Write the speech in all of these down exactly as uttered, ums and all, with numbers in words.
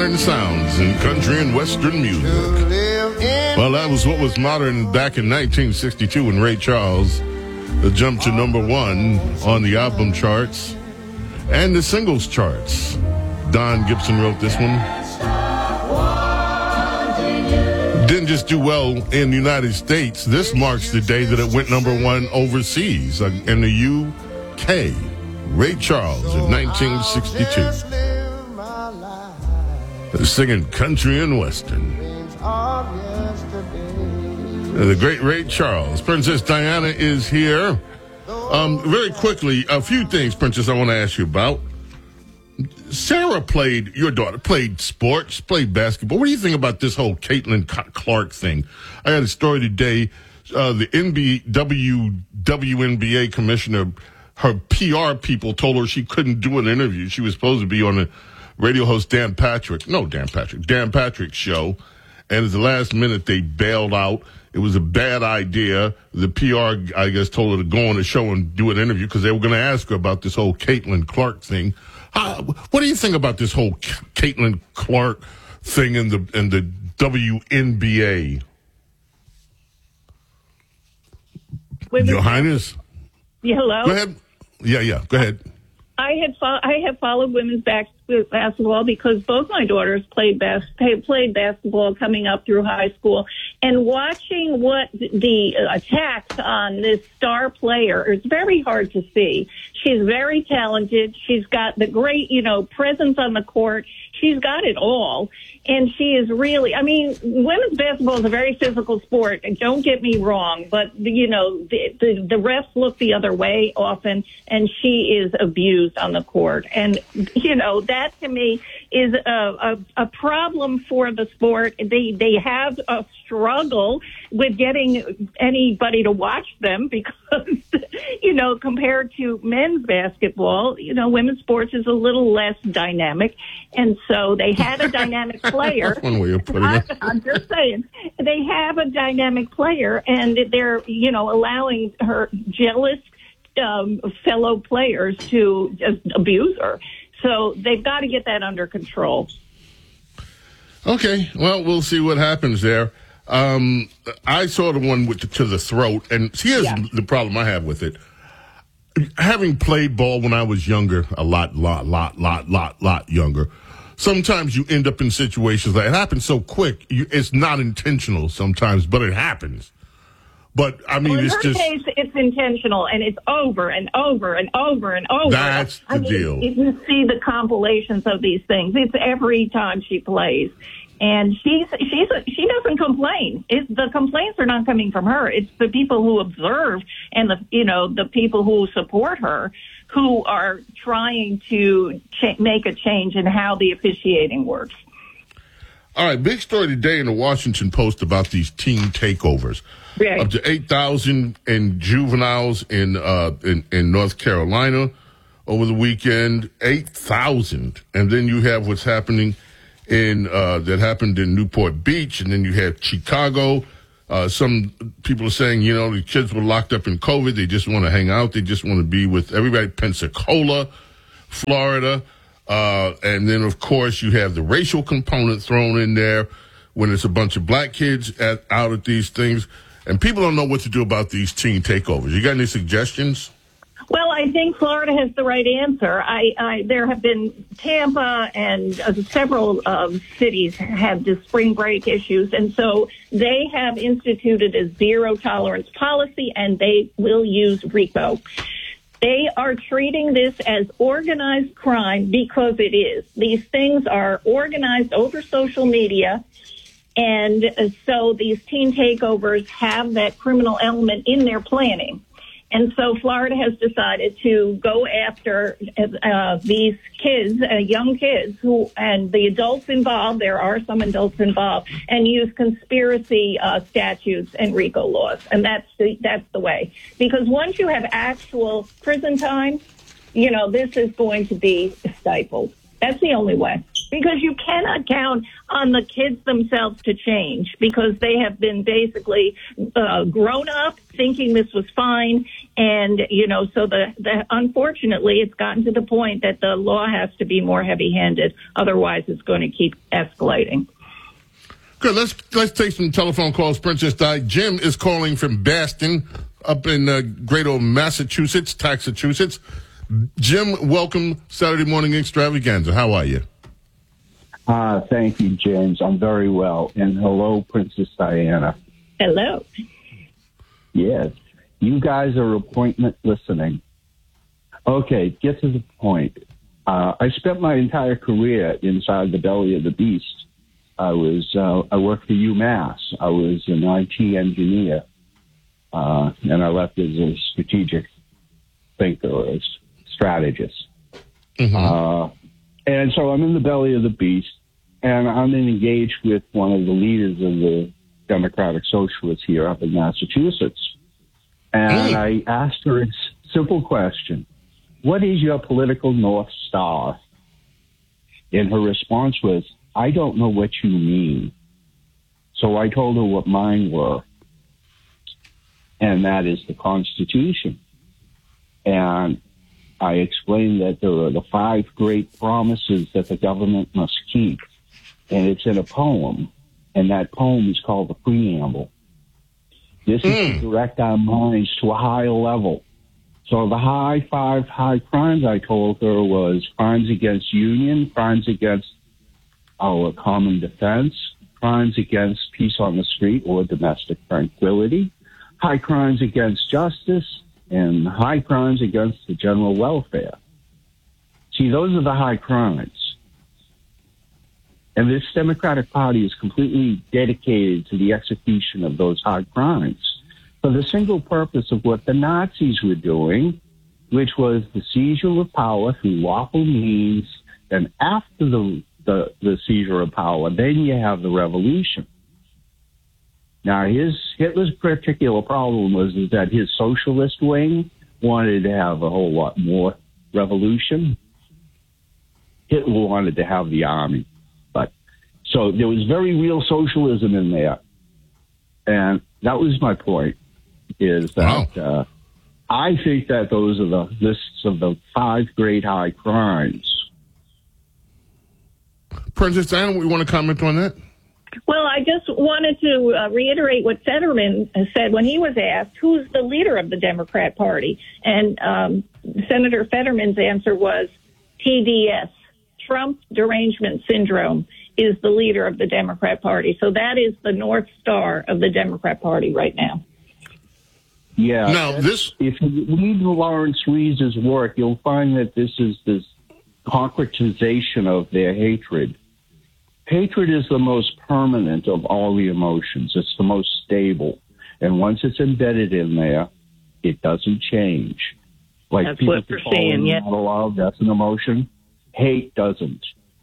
modern sounds in country and western music. Well, that was what was modern back in nineteen sixty-two when Ray Charles jumped to number one on the album charts and the singles charts. Don Gibson wrote this one. Didn't just do well in the United States. This marks the day that it went number one overseas uh, in the U K. Ray Charles in nineteen sixty-two. Singing country and western. The great Ray Charles. Princess Diana is here. Um, very quickly, a few things, Princess, I want to ask you about. Sarah played, your daughter played sports, played basketball. What do you think about this whole Caitlin Clark thing? I had a story today. Uh, the N B A, W, W N B A commissioner, her P R people told her she couldn't do an interview. She was supposed to be on a radio host Dan Patrick, no Dan Patrick, Dan Patrick's show. And at the last minute, they bailed out. It was a bad idea. The P R, I guess, told her to go on the show and do an interview because they were going to ask her about this whole Caitlin Clark thing. How, what do you think about this whole Caitlin Clark thing in the in the W N B A? Wait, Your Highness? Yeah, hello? Go ahead. Yeah, yeah, go ahead. I had fo- I have followed women's back- basketball because both my daughters played bas- played basketball coming up through high school, and watching what the attacks on this star player is very hard to see. She's very talented. She's got the great, you know, presence on the court. She's got it all. And she is really, I mean, women's basketball is a very physical sport. Don't get me wrong, but, you know, the, the, the refs look the other way often, and she is abused on the court. And, you know, that to me is a, a, a problem for the sport. They, they have a struggle with getting anybody to watch them because, you know, compared to men's basketball, you know, women's sports is a little less dynamic. And so they had a dynamic player. That's one way of putting it. I, I'm just saying, they have a dynamic player, and they're, you know, allowing her jealous um, fellow players to just abuse her. So they've got to get that under control. Okay, well, we'll see what happens there. Um, I saw the one with the, to the throat, and here's yeah. the problem I have with it. Having played ball when I was younger, a lot, lot, lot, lot, lot, lot younger, sometimes you end up in situations that it happens so quick, you, it's not intentional sometimes, but it happens. But, I mean, well, in it's her just... case, it's intentional, and it's over and over and over and over. That's the I mean, deal. You can see the compilations of these things. It's every time she plays. And she's, she's a, she doesn't complain. It's, the complaints are not coming from her. It's the people who observe and, the you know, the people who support her who are trying to ch- make a change in how the officiating works. All right, big story today in the Washington Post about these teen takeovers. Right. Up to eight thousand in juveniles in, uh, in in North Carolina over the weekend. eight thousand. And then you have what's happening in uh, that happened in Newport Beach, and then you had Chicago. Uh, some people are saying, you know, the kids were locked up in COVID. They just want to hang out. They just want to be with everybody. Pensacola, Florida. Uh, and then, of course, you have the racial component thrown in there when it's a bunch of black kids at, out at these things. And people don't know what to do about these teen takeovers. You got any suggestions? Well, I think Florida has the right answer. I, I there have been Tampa and uh, several uh, cities have the spring break issues, and so they have instituted a zero tolerance policy, and they will use RICO. They are treating this as organized crime because it is. These things are organized over social media, and so these teen takeovers have that criminal element in their planning. And so Florida has decided to go after uh, these kids, uh, young kids, who and the adults involved. There are some adults involved, and use conspiracy uh, statutes and RICO laws. And that's the that's the way. Because once you have actual prison time, you know, this is going to be stifled. That's the only way. Because you cannot count on the kids themselves to change, because they have been basically uh, grown up thinking this was fine. And, you know, so the, the unfortunately, it's gotten to the point that the law has to be more heavy-handed. Otherwise, it's going to keep escalating. Good. Let's let's take some telephone calls, Princess Di. Jim is calling from Boston, up in uh, great old Massachusetts, Taxachusetts. Jim, welcome Saturday Morning Extravaganza. How are you? Uh, thank you, James. I'm very well. And hello, Princess Diana. Hello. Yes. You guys are appointment listening. Okay, get to the point. Uh, I spent my entire career inside the belly of the beast. I was uh, I worked for UMass. I was an I T engineer, uh, and I left as a strategic thinker or a strategist. Mm-hmm. Uh, and so I'm in the belly of the beast, and I'm engaged with one of the leaders of the Democratic Socialists here up in Massachusetts. And I asked her a simple question: what is your political North Star? And her response was, I don't know what you mean. So I told her what mine were. And that is the Constitution. And I explained that there are the five great promises that the government must keep. And it's in a poem. And that poem is called the Preamble. This mm. is to direct our minds to a higher level. So the high five high crimes, I told her, was crimes against union, crimes against our common defense, crimes against peace on the street or domestic tranquility, high crimes against justice, and high crimes against the general welfare. See, those are the high crimes. And this Democratic Party is completely dedicated to the execution of those high crimes for the single purpose of what the Nazis were doing, which was the seizure of power through lawful means. And after the, the, the seizure of power, then you have the revolution. Now, his Hitler's particular problem was is that his socialist wing wanted to have a whole lot more revolution. Hitler wanted to have the army. But so there was very real socialism in there. And that was my point, is that wow. uh, I think that those are the lists of the five great high crimes. Princess Diana, we want to comment on that? Well, I just wanted to uh, reiterate what Fetterman said when he was asked, who's the leader of the Democrat Party? And um, Senator Fetterman's answer was T D S, Trump Derangement Syndrome, is the leader of the Democrat Party. So that is the North Star of the Democrat Party right now. Yeah. Now, this... If you read Lawrence Rees's work, you'll find that this is this concretization of their hatred. Hatred is the most permanent of all the emotions. It's the most stable. And once it's embedded in there, it doesn't change. Like that's people what we're saying, yeah. Love, that's an emotion. Hate doesn't.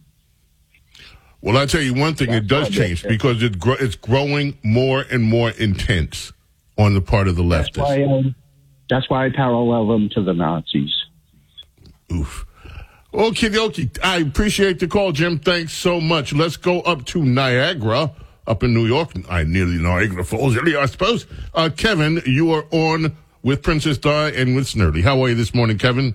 Well, I'll tell you one thing, that's it does change because it gro- it's growing more and more intense on the part of the leftists. That's why, um, that's why I parallel them to the Nazis. Oof. Okay, dokie. I appreciate the call, Jim. Thanks so much. Let's go up to Niagara, up in New York. I nearly Niagara Falls, I suppose. Uh, Kevin, you are on with Princess Di and with Snerdley. How are you this morning, Kevin?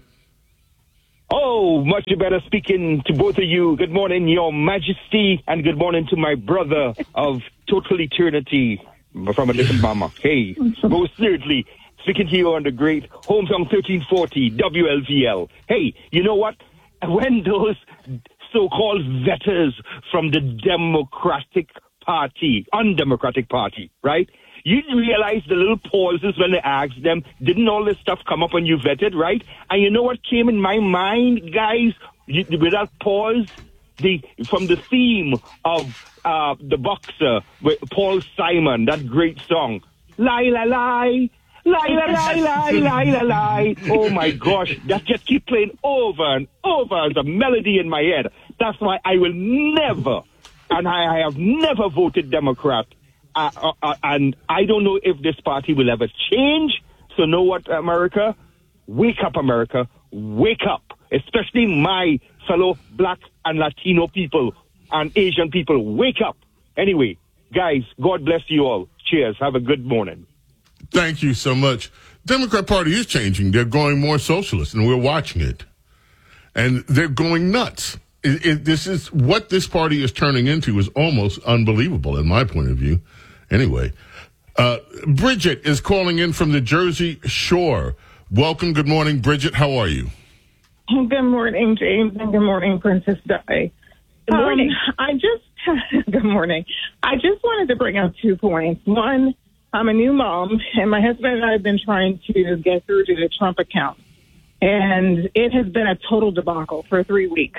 Oh, much better speaking to both of you. Good morning, Your Majesty, and good morning to my brother of total eternity from a different mama. Hey, most Snerdley, speaking to you on the great Home Song thirteen forty W L V L. Hey, you know what? When those so-called vetters from the Democratic Party, undemocratic party, right? You realize the little pauses when they asked them, didn't all this stuff come up when you vetted, right? And you know what came in my mind, guys, you, with that pause? The, from the theme of uh, The Boxer, with Paul Simon, that great song. Lie, lie, lie. Lie, lie, lie, lie, lie, lie, lie. Oh, my gosh. That just keep playing over and over as a melody in my head. That's why I will never, and I, I have never voted Democrat. Uh, uh, uh, and I don't know if this party will ever change. So know what, America? Wake up, America. Wake up. especially my fellow black and Latino people and Asian people. Wake up. Anyway, guys, God bless you all. Cheers. Have a good morning. Thank you so much. Democrat Party is changing. They're going more socialist, and we're watching it. And they're going nuts. It, it, this is what this party is turning into is almost unbelievable in my point of view. Anyway, uh, Bridget is calling in from the Jersey Shore. Welcome. Good morning, Bridget. How are you? Good morning, James, and good morning, Princess Di. Good morning. Um, I just, good morning. I just wanted to bring up two points. One, I'm a new mom, and my husband and I have been trying to get through to the Trump account. And it has been a total debacle for three weeks.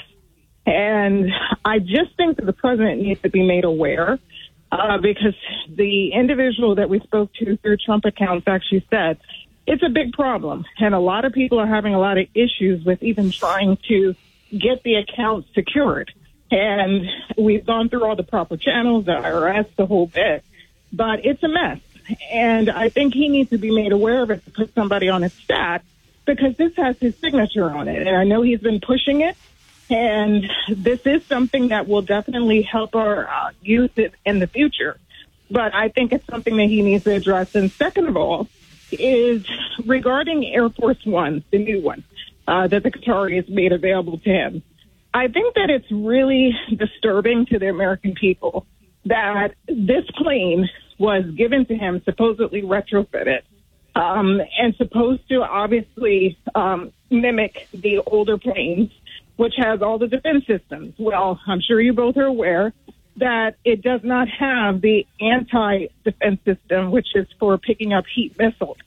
And I just think that the president needs to be made aware uh, because the individual that we spoke to through Trump accounts actually said it's a big problem. And a lot of people are having a lot of issues with even trying to get the account secured. And we've gone through all the proper channels, the I R S, the whole bit. But it's a mess. And I think he needs to be made aware of it to put somebody on his staff because this has his signature on it. And I know he's been pushing it. And this is something that will definitely help our uh, youth in the future. But I think it's something that he needs to address. And second of all, is regarding Air Force One, the new one, uh, that the Qataris made available to him. I think that it's really disturbing to the American people that this plane was given to him, supposedly retrofitted, um, and supposed to obviously um, mimic the older planes, which has all the defense systems. Well, I'm sure you both are aware that it does not have the anti-defense system, which is for picking up heat missiles.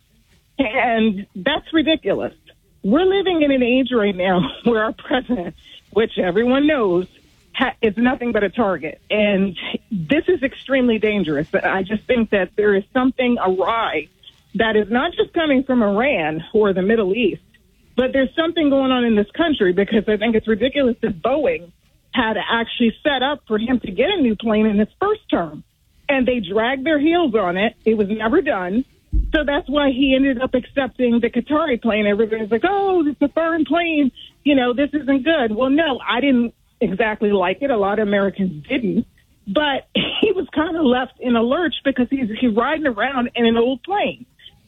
And that's ridiculous. We're living in an age right now where our president, which everyone knows, ha- is nothing but a target. And this is extremely dangerous. But I just think that there is something awry that is not just coming from Iran or the Middle East, but there's something going on in this country because I think it's ridiculous that Boeing had actually set up for him to get a new plane in his first term. And they dragged their heels on it. It was never done. So that's why he ended up accepting the Qatari plane. Everybody's like, oh, it's a foreign plane. You know, this isn't good. Well, no, I didn't exactly like it. A lot of Americans didn't. But he was kind of left in a lurch because he's, he's riding around in an old plane.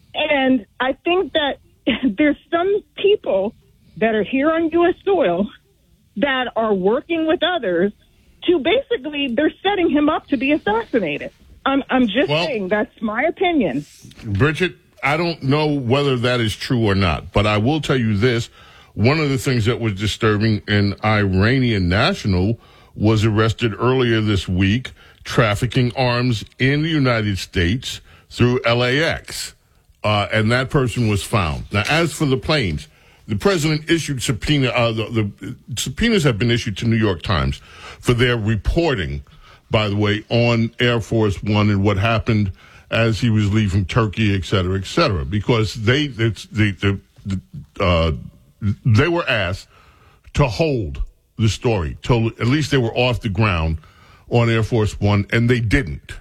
And I think that there's some people that are here on U S soil that are working with others to basically, they're setting him up to be assassinated. I'm, I'm just well, saying, that's my opinion. Bridget, I don't know whether that is true or not, but I will tell you this. One of the things that was disturbing, an Iranian national was arrested earlier this week trafficking arms in the United States through L A X, uh, and that person was found. Now, as for the planes, the president issued subpoena. Uh, the, the subpoenas have been issued to New York Times for their reporting, by the way, on Air Force One and what happened as he was leaving Turkey, et cetera, et cetera, because they it's the, the, the uh, they were asked to hold the story till at least they were off the ground on Air Force One, and they didn't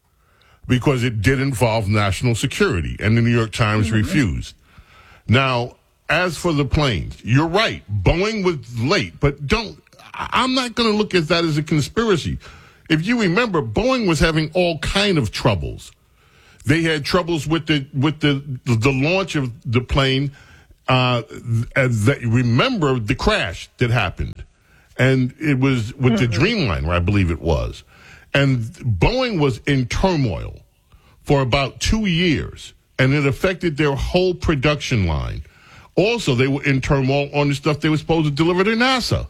because it did involve national security, and the New York Times mm-hmm. refused. Now, as for the planes, you're right. Boeing was late, but don't. I'm not going to look at that as a conspiracy. If you remember, Boeing was having all kind of troubles. They had troubles with the with the the launch of the plane. Uh, as that, remember the crash that happened, and it was with mm-hmm. the Dreamliner, I believe it was. And Boeing was in turmoil for about two years, and it affected their whole production line. Also, they were in turmoil on the stuff they were supposed to deliver to NASA.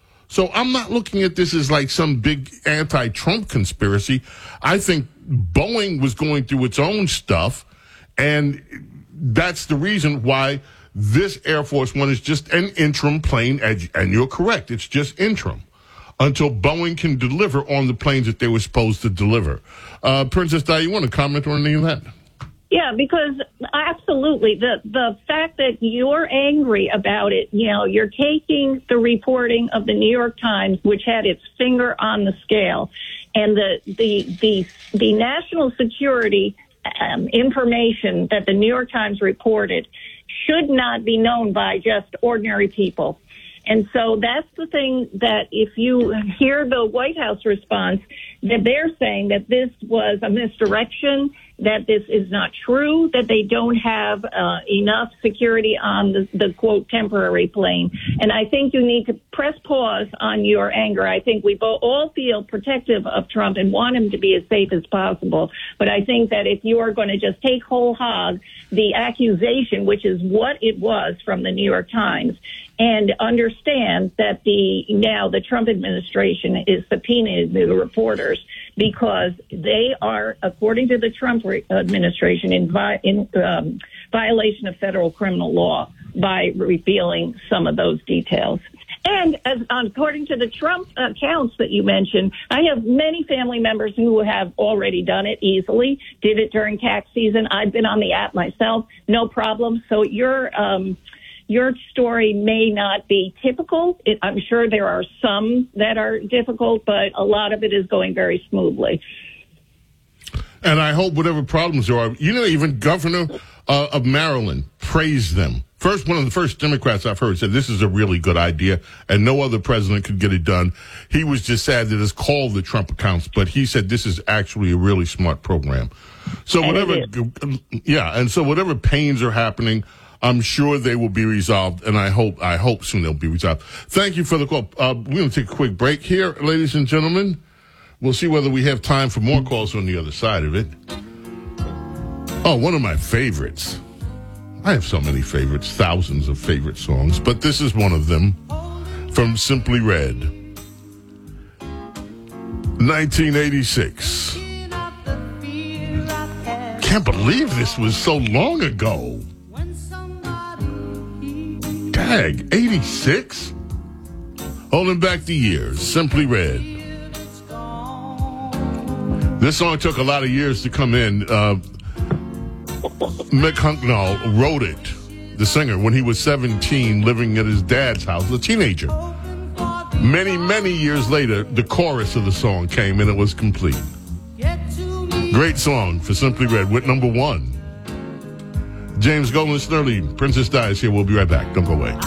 So I'm not looking at this as like some big anti-Trump conspiracy. I think Boeing was going through its own stuff, and that's the reason why this Air Force One is just an interim plane. And you're correct, it's just interim until Boeing can deliver on the planes that they were supposed to deliver. Uh, Princess Di, you want to comment on any of that? Yeah, because absolutely, the the fact that you're angry about it, you know, you're taking the reporting of the New York Times, which had its finger on the scale, and the the the, the national security um, information that the New York Times reported should not be known by just ordinary people. And so that's the thing that if you hear the White House response, that they're saying that this was a misdirection, that this is not true, that they don't have uh, enough security on the, the, quote, temporary plane. And I think you need to press pause on your anger. I think we bo- all feel protective of Trump and want him to be as safe as possible. But I think that if you are going to just take whole hog the accusation, which is what it was from the New York Times, and understand that the now the Trump administration is subpoenaing the reporters because they are, according to the Trump re- administration, in, vi- in um, violation of federal criminal law by revealing some of those details. And as according to the Trump accounts that you mentioned, I have many family members who have already done it easily, did it during tax season. I've been on the app myself, no problem. So you're... Um, Your story may not be typical. It, I'm sure there are some that are difficult, but a lot of it is going very smoothly. And I hope whatever problems there are, you know, even Governor uh, of Maryland praised them. First, one of the first Democrats I've heard said this is a really good idea, and no other president could get it done. He was just sad that it's called the Trump accounts, but he said this is actually a really smart program. So And whatever, yeah, and so whatever pains are happening, I'm sure they will be resolved, and I hope I hope soon they'll be resolved. Thank you for the call. Uh, we're going to take a quick break here, ladies and gentlemen. We'll see whether we have time for more calls on the other side of it. Oh, one of my favorites. I have so many favorites, thousands of favorite songs, but this is one of them from Simply Red. nineteen eighty-six. Can't believe this was so long ago. Dag, eighty-six? Holding back the years, Simply Red. This song took a lot of years to come in. Uh, Mick Hucknall wrote it, the singer, when he was seventeen, living at his dad's house, a teenager. Many, many years later, the chorus of the song came and it was complete. Great song for Simply Red, with number one. James Golden Snurley, Princess Di is here. We'll be right back. Don't go away.